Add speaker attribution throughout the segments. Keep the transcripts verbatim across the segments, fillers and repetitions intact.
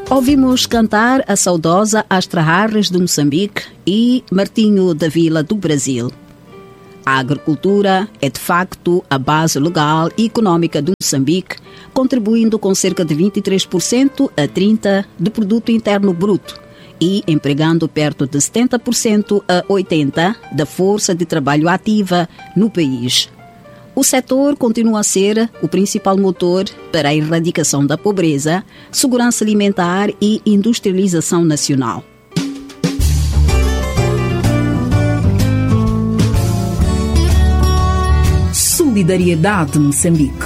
Speaker 1: Ouvimos cantar a saudosa Astra Harris de Moçambique e Martinho da Vila do Brasil. A agricultura é, de facto, a base legal e econômica de Moçambique, contribuindo com cerca de vinte e três por cento a trinta por cento do produto interno bruto e empregando perto de setenta por cento a oitenta por cento da força de trabalho ativa no país. O setor continua a ser o principal motor para a erradicação da pobreza, segurança alimentar e industrialização nacional.
Speaker 2: Solidariedade Moçambique.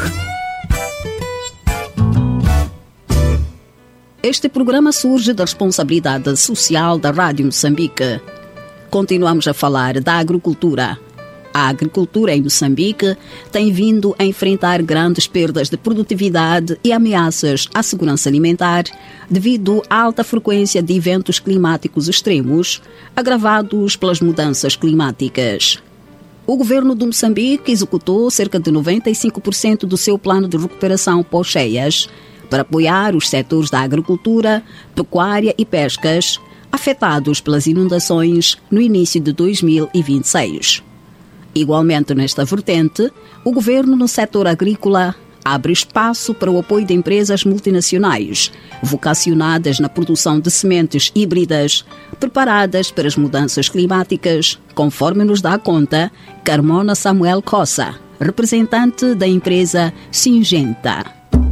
Speaker 1: Este programa surge da responsabilidade social da Rádio Moçambique. Continuamos a falar da agricultura. A agricultura em Moçambique tem vindo a enfrentar grandes perdas de produtividade e ameaças à segurança alimentar devido à alta frequência de eventos climáticos extremos, agravados pelas mudanças climáticas. O governo de Moçambique executou cerca de noventa e cinco por cento do seu plano de recuperação pós-cheias para apoiar os setores da agricultura, pecuária e pescas afetados pelas inundações no início de dois mil e vinte e seis. Igualmente nesta vertente, o governo no setor agrícola abre espaço para o apoio de empresas multinacionais, vocacionadas na produção de sementes híbridas, preparadas para as mudanças climáticas, conforme nos dá conta Carmona Samuel Cossa, representante da empresa Syngenta.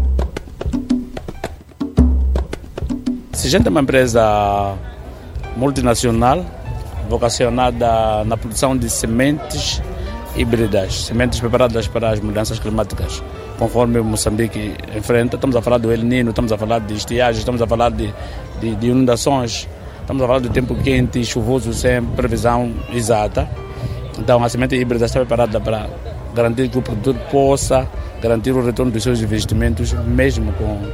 Speaker 3: Syngenta é uma empresa multinacional vocacionada na produção de sementes híbridas, sementes preparadas para as mudanças climáticas, conforme o Moçambique enfrenta. Estamos a falar do El Niño, estamos a falar de estiagem, estamos a falar de, de, de inundações, estamos a falar do tempo quente e chuvoso sem previsão exata. Então a semente híbrida está preparada para garantir que o produtor possa garantir o retorno dos seus investimentos, mesmo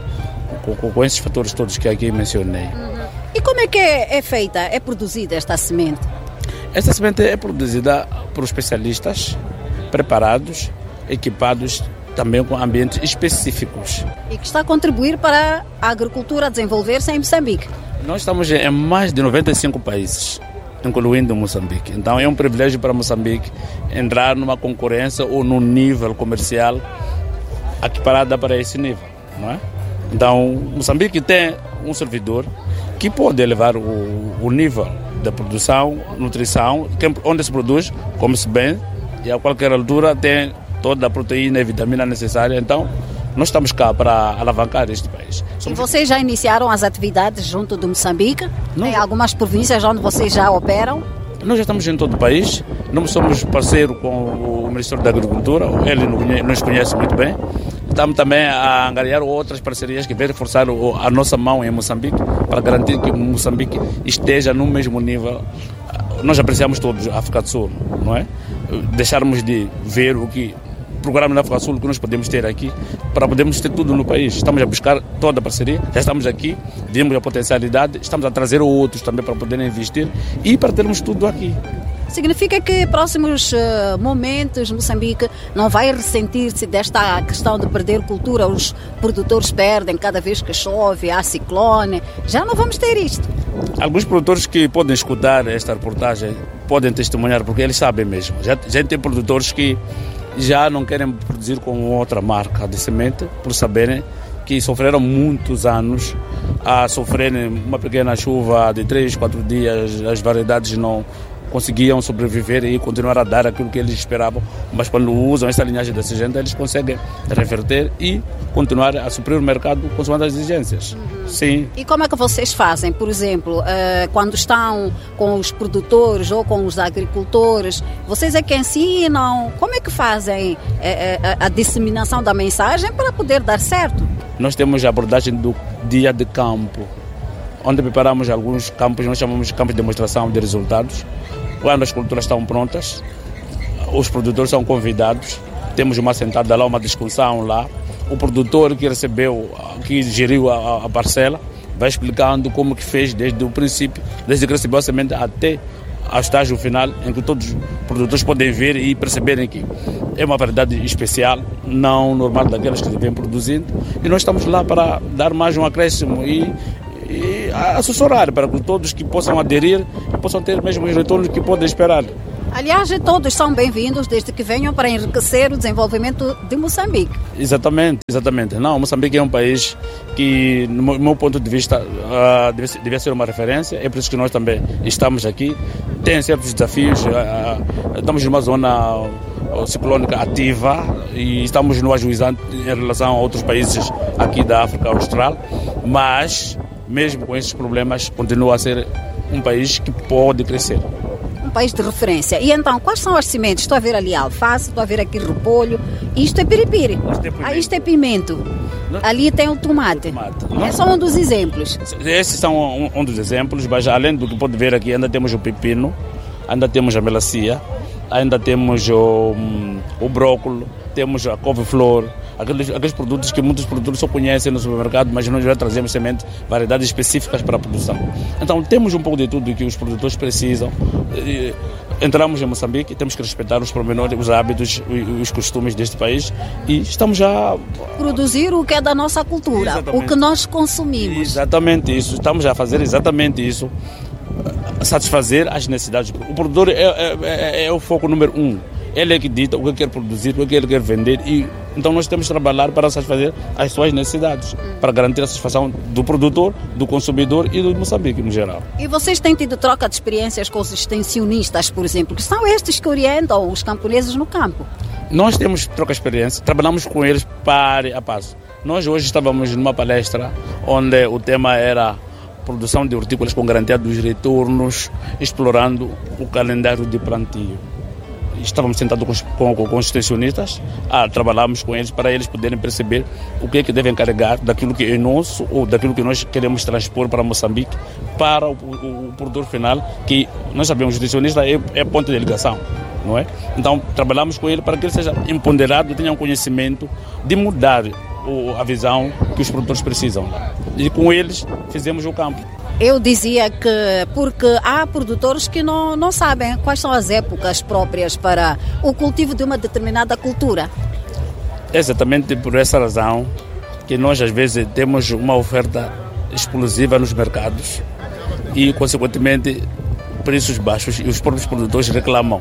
Speaker 3: com, com, com esses fatores todos que aqui mencionei.
Speaker 1: Uhum. E como é que é, é feita, é produzida esta semente?
Speaker 3: Esta semente é produzida por especialistas preparados, equipados também com ambientes específicos.
Speaker 1: E que está a contribuir para a agricultura a desenvolver-se em Moçambique?
Speaker 3: Nós estamos em mais de noventa e cinco países, incluindo Moçambique. Então é um privilégio para Moçambique entrar numa concorrência ou num nível comercial equiparada para esse nível, não é? Então Moçambique tem um servidor que pode elevar o, o nível da produção, nutrição, onde se produz, come-se bem e a qualquer altura tem toda a proteína e vitamina necessária. Então, nós estamos cá para alavancar este país.
Speaker 1: Somos... E vocês já iniciaram as atividades junto do Moçambique? Não. Tem algumas províncias onde vocês já operam?
Speaker 3: Nós já estamos em todo o país. Nós somos parceiro com o Ministério da Agricultura, ele nos conhece muito bem. Estamos também a angariar outras parcerias que vêm reforçar a nossa mão em Moçambique para garantir que Moçambique esteja no mesmo nível. Nós apreciamos todos a África do Sul, não é? Deixarmos de ver o que programas na África do Sul que nós podemos ter aqui para podermos ter tudo no país. Estamos a buscar toda a parceria, já estamos aqui, vimos a potencialidade, estamos a trazer outros também para poderem investir e para termos tudo aqui.
Speaker 1: Significa que próximos uh, momentos Moçambique não vai ressentir-se desta questão de perder cultura, os produtores perdem cada vez que chove, há ciclone, já não vamos ter isto?
Speaker 3: Alguns produtores que podem escutar esta reportagem podem testemunhar, porque eles sabem mesmo. Já, já tem produtores que já não querem produzir com outra marca de semente, por saberem que sofreram muitos anos a sofrerem uma pequena chuva de três, quatro dias, as variedades não conseguiam sobreviver e continuar a dar aquilo que eles esperavam, mas quando usam essa linhagem da Syngenta, eles conseguem reverter e continuar a suprir o mercado consoante as exigências. Uhum. Sim.
Speaker 1: E como é que vocês fazem, por exemplo, quando estão com os produtores ou com os agricultores, vocês é que ensinam, como é que fazem a disseminação da mensagem para poder dar certo?
Speaker 3: Nós temos a abordagem do dia de campo, onde preparamos alguns campos, nós chamamos de campos de demonstração de resultados. Quando as culturas estão prontas, os produtores são convidados, temos uma sentada lá, uma discussão lá. O produtor que recebeu, que geriu a, a parcela, vai explicando como que fez desde o princípio, desde que recebeu a semente até ao estágio final, em que todos os produtores podem ver e perceberem que é uma variedade especial, não normal daquelas que vêm produzindo. E nós estamos lá para dar mais um acréscimo e e assessorar para que todos que possam aderir possam ter mesmo os retornos que podem esperar.
Speaker 1: Aliás, todos são bem-vindos desde que venham para enriquecer o desenvolvimento de Moçambique.
Speaker 3: Exatamente, exatamente. Não, Moçambique é um país que, no meu ponto de vista, uh, deve, deve ser uma referência. É por isso que nós também estamos aqui. Tem certos desafios. Uh, estamos numa zona uh, ciclónica ativa e estamos no ajuizante em relação a outros países aqui da África Austral. Mas, mesmo com esses problemas, continua a ser um país que pode crescer.
Speaker 1: Um país de referência. E então, quais são as sementes? Estou a ver ali alface, estou a ver aqui repolho. Isto é piripiri. Isto é pimento. Ah, isto é pimento. Não? Ali tem o tomate. O tomate. É só um dos exemplos.
Speaker 3: Esses são um, um dos exemplos, mas além do que pode ver aqui, ainda temos o pepino, ainda temos a melancia, ainda temos o, o brócolis, temos a couve-flor, aqueles, aqueles produtos que muitos produtores só conhecem no supermercado, mas nós já trazemos sementes, variedades específicas para a produção. Então temos um pouco de tudo que os produtores precisam. Entramos em Moçambique, temos que respeitar os pormenores, os hábitos, os costumes deste país e estamos já...
Speaker 1: Produzir o que é da nossa cultura, exatamente. O que nós consumimos.
Speaker 3: Exatamente isso, estamos a fazer exatamente isso, satisfazer as necessidades. O produtor é, é, é, é o foco número um. Ele é que dita o que quer produzir, o que ele quer vender e então nós temos que trabalhar para satisfazer as suas necessidades, para garantir a satisfação do produtor, do consumidor e do Moçambique no geral.
Speaker 1: E vocês têm tido troca de experiências com os extensionistas, por exemplo, que são estes que orientam os camponeses no campo?
Speaker 3: Nós temos troca de experiência, trabalhamos com eles para a passo. Nós hoje estávamos numa palestra onde o tema era produção de hortícolas com garantia dos retornos, explorando o calendário de plantio. Estávamos sentados com, com, com os extensionistas, ah, trabalhamos com eles para eles poderem perceber o que é que devem carregar daquilo que é nosso ou daquilo que nós queremos transpor para Moçambique para o, o, o produtor final, que nós sabemos que o extensionista é, é ponto de ligação, não é? Então trabalhamos com ele para que ele seja empoderado, tenha um conhecimento de mudar o, a visão que os produtores precisam. E com eles fizemos o campo.
Speaker 1: Eu dizia que porque há produtores que não, não sabem quais são as épocas próprias para o cultivo de uma determinada cultura.
Speaker 3: Exatamente por essa razão que nós às vezes temos uma oferta explosiva nos mercados e consequentemente preços baixos e os próprios produtores reclamam.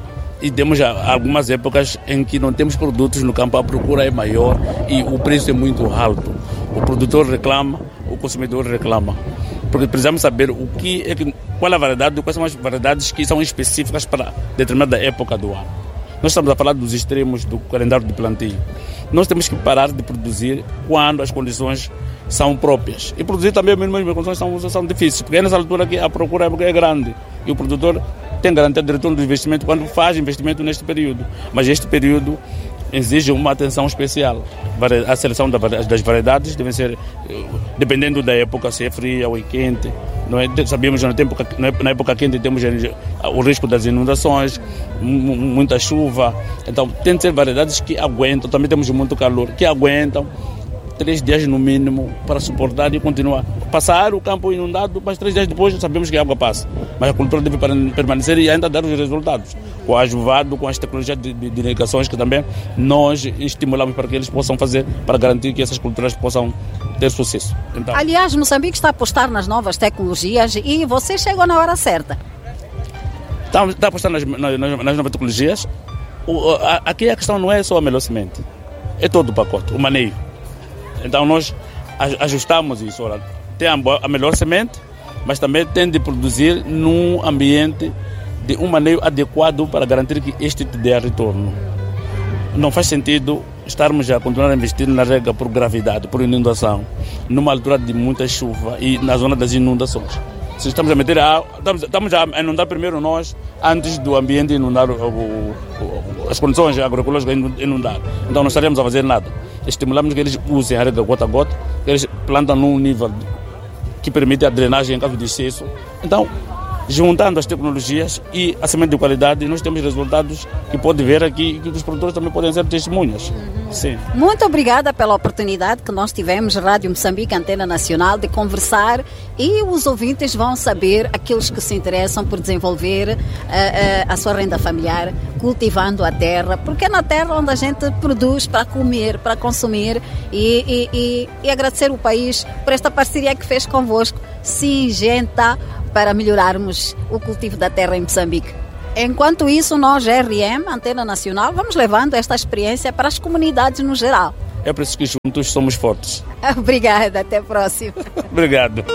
Speaker 3: E temos algumas épocas em que não temos produtos no campo, a procura é maior e o preço é muito alto. O produtor reclama, o consumidor reclama. Porque precisamos saber o que é que, qual é a variedade, quais são as variedades que são específicas para determinada época do ano. Nós estamos a falar dos extremos do calendário de plantio. Nós temos que parar de produzir quando as condições são próprias. E produzir também mesmo as condições são, são difíceis, porque é nessa altura que a procura é grande e o produtor tem garantia de retorno do investimento quando faz investimento neste período. Mas este período exige uma atenção especial. A seleção das variedades deve ser, dependendo da época, se é fria ou é quente. Não é? Sabemos que na época quente temos o risco das inundações, muita chuva. Então tem que ser variedades que aguentam, também temos muito calor, que aguentam três dias no mínimo para suportar e continuar. Passar o campo inundado, mas três dias depois sabemos que a água passa. Mas a cultura deve permanecer e ainda dar os resultados. Coadjuvado com as tecnologias de, de, de irrigações que também nós estimulamos para que eles possam fazer, para garantir que essas culturas possam ter sucesso. Então,
Speaker 1: aliás, Moçambique está a apostar nas novas tecnologias e você chegou na hora certa.
Speaker 3: Está, está a apostar nas, nas, nas novas tecnologias. O, a, aqui a questão não é só a melhor semente, é todo o pacote, o maneio. Então nós ajustamos isso. Ora, tem a melhor semente, mas também tem de produzir num ambiente de um manejo adequado para garantir que este te dê retorno. Não faz sentido estarmos a continuar a investir na rega por gravidade, por inundação, numa altura de muita chuva e na zona das inundações. Se estamos a meter a, estamos, estamos a inundar primeiro nós, antes do ambiente inundar, o, o, o, as condições agroecológicas inundar. Então não estaremos a fazer nada. Estimulamos que eles usem a rega gota a gota, que eles plantam num nível que permite a drenagem em caso de excesso. Então, juntando as tecnologias e a semente de qualidade, nós temos resultados que pode ver aqui, que os produtores também podem ser testemunhas. Uhum. Sim.
Speaker 1: Muito obrigada pela oportunidade que nós tivemos, Rádio Moçambique, Antena Nacional, de conversar, e os ouvintes vão saber, aqueles que se interessam por desenvolver uh, uh, a sua renda familiar, cultivando a terra, porque é na terra onde a gente produz para comer, para consumir, e, e, e, e agradecer o país por esta parceria que fez convosco, singenta, para melhorarmos o cultivo da terra em Moçambique. Enquanto isso, nós, R M, Antena Nacional, vamos levando esta experiência para as comunidades no geral.
Speaker 3: É por isso que juntos somos fortes.
Speaker 1: Obrigada, até a próxima.
Speaker 3: Obrigado.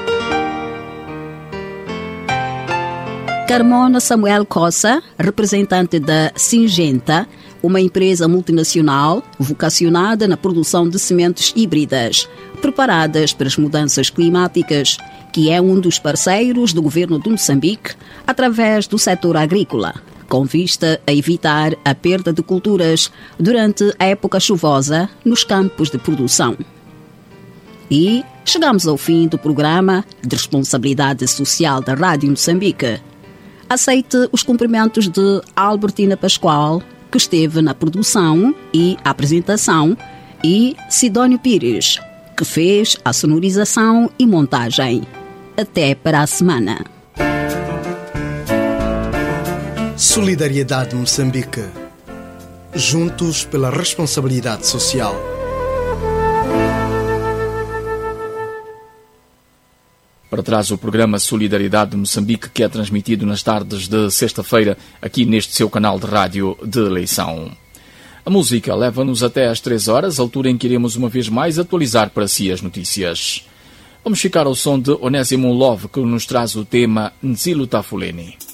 Speaker 1: Carmona Samuel Cossa, representante da Singenta, uma empresa multinacional vocacionada na produção de sementes híbridas, preparadas para as mudanças climáticas, que é um dos parceiros do governo de Moçambique através do setor agrícola, com vista a evitar a perda de culturas durante a época chuvosa nos campos de produção. E chegamos ao fim do programa de responsabilidade social da Rádio Moçambique. Aceite os cumprimentos de Albertina Pascoal, que esteve na produção e apresentação, e Sidónio Pires, que fez a sonorização e montagem. Até para a semana.
Speaker 4: Solidariedade Moçambique. Juntos pela responsabilidade social.
Speaker 5: Para trás o programa Solidariedade de Moçambique, que é transmitido nas tardes de sexta-feira aqui neste seu canal de rádio de eleição. A música leva-nos até às três horas, altura em que iremos uma vez mais atualizar para si as notícias. Vamos ficar ao som de Onésimo Love, que nos traz o tema Nzilo Tafuleni.